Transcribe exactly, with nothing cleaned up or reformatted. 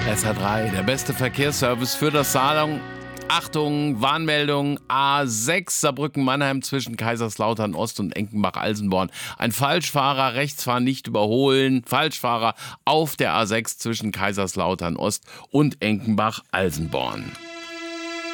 S R drei, der beste Verkehrsservice für das Saarland. Achtung, Warnmeldung A sechs Saarbrücken-Mannheim zwischen Kaiserslautern-Ost und Enkenbach-Alsenborn. Ein Falschfahrer, Rechtsfahren nicht überholen. Falschfahrer auf der A sechs zwischen Kaiserslautern-Ost und Enkenbach-Alsenborn.